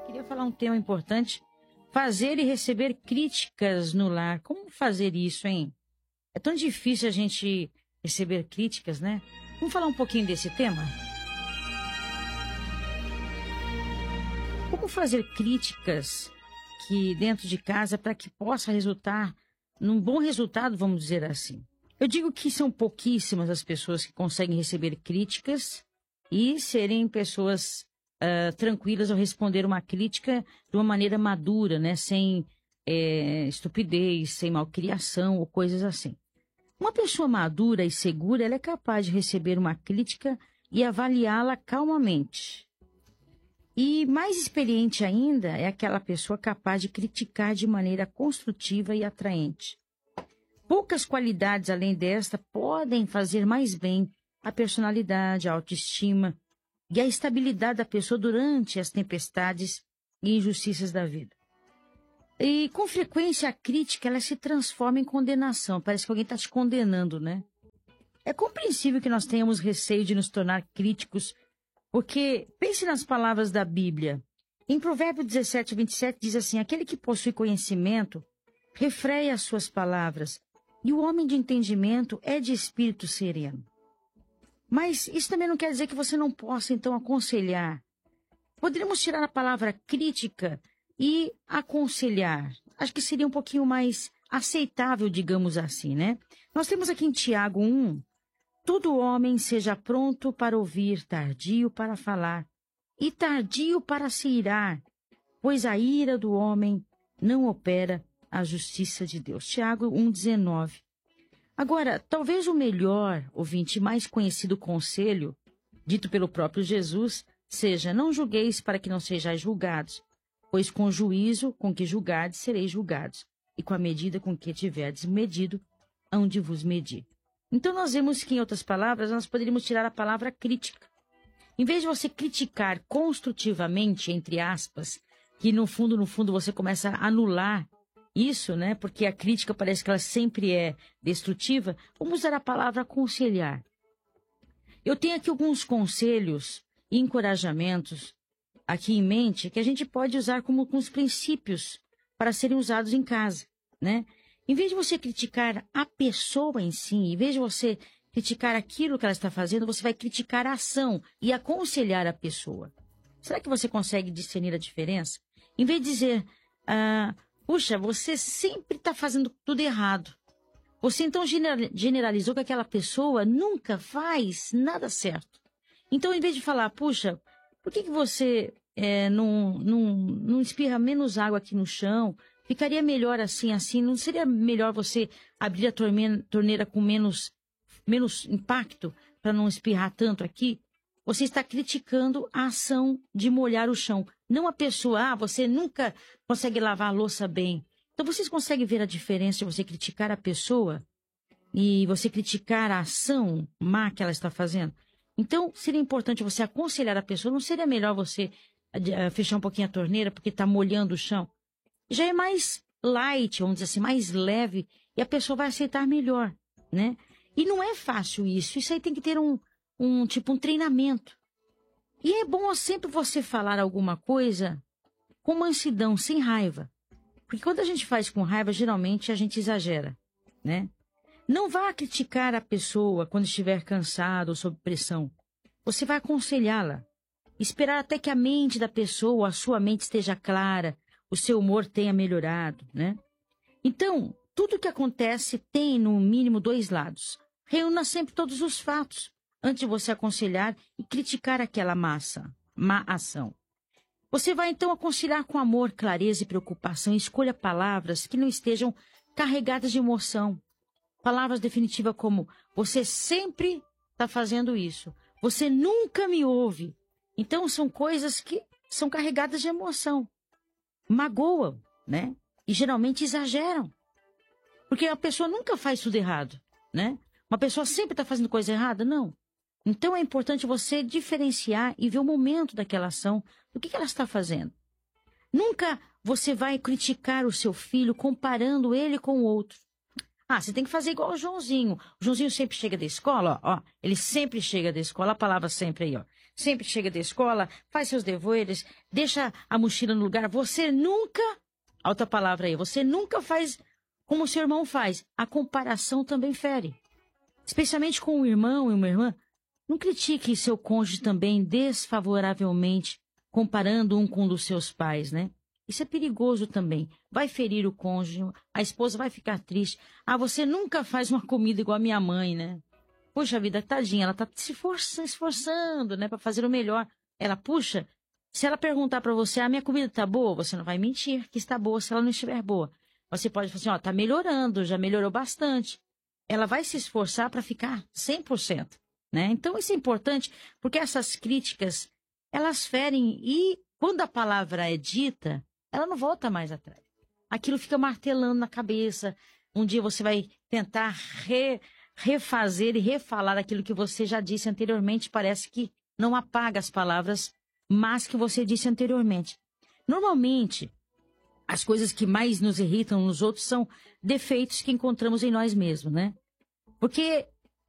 Queria falar um tema importante: fazer e receber críticas no lar. Como fazer isso, hein? É tão difícil a gente receber críticas, né? Vamos falar um pouquinho desse tema? Como fazer críticas que dentro de casa para que possa resultar num bom resultado, vamos dizer assim. Eu digo que são pouquíssimas as pessoas que conseguem receber críticas e serem pessoas tranquilas ao responder uma crítica de uma maneira madura, né? Sem estupidez, sem malcriação ou coisas assim. Uma pessoa madura e segura, ela é capaz de receber uma crítica e avaliá-la calmamente. E mais experiente ainda é aquela pessoa capaz de criticar de maneira construtiva e atraente. Poucas qualidades além desta podem fazer mais bem a personalidade, a autoestima e a estabilidade da pessoa durante as tempestades e injustiças da vida. E com frequência a crítica ela se transforma em condenação. Parece que alguém está te condenando, né? É compreensível que nós tenhamos receio de nos tornar críticos, porque pense nas palavras da Bíblia. Em Provérbios 17, 27 diz assim: aquele que possui conhecimento refreia as suas palavras, e o homem de entendimento é de espírito sereno. Mas isso também não quer dizer que você não possa, então, aconselhar. Poderíamos tirar a palavra crítica e aconselhar. Acho que seria um pouquinho mais aceitável, digamos assim, né? Nós temos aqui em Tiago 1, todo homem seja pronto para ouvir, tardio para falar, e tardio para se irar, pois a ira do homem não opera a justiça de Deus. Tiago 1,19. Agora, talvez o melhor, ouvinte, mais conhecido conselho, dito pelo próprio Jesus, seja: não julgueis para que não sejais julgados, pois com o juízo com que julgardes sereis julgados, e com a medida com que tiverdes medido, hão de vos medir. Então nós vemos que, em outras palavras, nós poderíamos tirar a palavra crítica. Em vez de você criticar construtivamente, entre aspas, que no fundo você começa a anular isso, né? Porque a crítica parece que ela sempre é destrutiva. Vamos usar a palavra aconselhar. Eu tenho aqui alguns conselhos e encorajamentos aqui em mente que a gente pode usar como alguns princípios para serem usados em casa, né? Em vez de você criticar a pessoa em si, em vez de você criticar aquilo que ela está fazendo, você vai criticar a ação e aconselhar a pessoa. Será que você consegue discernir a diferença? Em vez de dizer: puxa, você sempre está fazendo tudo errado. Você então generalizou que aquela pessoa nunca faz nada certo. Então, em vez de falar: puxa, por que você não espirra menos água aqui no chão? Ficaria melhor assim. Não seria melhor você abrir a torneira com menos impacto para não espirrar tanto aqui? Você está criticando a ação de molhar o chão, não a pessoa. Você nunca consegue lavar a louça bem. Então vocês conseguem ver a diferença de você criticar a pessoa e você criticar a ação má que ela está fazendo? Então seria importante você aconselhar a pessoa. Não seria melhor você fechar um pouquinho a torneira porque está molhando o chão? Já é mais light, vamos dizer assim, mais leve, e a pessoa vai aceitar melhor, né? E não é fácil isso. Isso aí tem que ter um treinamento. E é bom sempre você falar alguma coisa com mansidão, sem raiva. Porque quando a gente faz com raiva, geralmente a gente exagera, né? Não vá criticar a pessoa quando estiver cansado ou sob pressão. Você vai aconselhá-la. Esperar até que a mente da pessoa, a sua mente esteja clara, o seu humor tenha melhorado, né? Então, tudo o que acontece tem, no mínimo, dois lados. Reúna sempre todos os fatos antes de você aconselhar e criticar aquela má ação. Você vai, então, aconselhar com amor, clareza e preocupação. Escolha palavras que não estejam carregadas de emoção. Palavras definitivas como: você sempre está fazendo isso. Você nunca me ouve. Então, são coisas que são carregadas de emoção. Magoam, né? E geralmente exageram. Porque a pessoa nunca faz tudo errado, né? Uma pessoa sempre está fazendo coisa errada? Não. Então é importante você diferenciar e ver o momento daquela ação, do que ela está fazendo. Nunca você vai criticar o seu filho comparando ele com o outro. Você tem que fazer igual o Joãozinho. O Joãozinho sempre chega da escola, ó. Ele sempre chega da escola, a palavra sempre aí, ó. sempre chega da escola, faz seus deveres, deixa a mochila no lugar. Você nunca, outra palavra aí, você nunca faz como o seu irmão faz. A comparação também fere. Especialmente com um irmão e uma irmã. Não critique seu cônjuge também desfavoravelmente, comparando um com um dos seus pais, né? Isso é perigoso também. Vai ferir o cônjuge, a esposa vai ficar triste. Ah, você nunca faz uma comida igual a minha mãe, né? Puxa vida, tadinha, ela tá se esforçando, né, para fazer o melhor. Ela, puxa, se ela perguntar para você, minha comida tá boa, você não vai mentir que está boa se ela não estiver boa. Você pode falar assim, tá melhorando, já melhorou bastante. Ela vai se esforçar para ficar 100%, né? Então isso é importante, porque essas críticas, elas ferem e quando a palavra é dita, ela não volta mais atrás. Aquilo fica martelando na cabeça. Um dia você vai tentar refazer e refalar aquilo que você já disse anteriormente. Parece que não apaga as palavras, mas que você disse anteriormente. Normalmente, as coisas que mais nos irritam nos outros são defeitos que encontramos em nós mesmos, né? Porque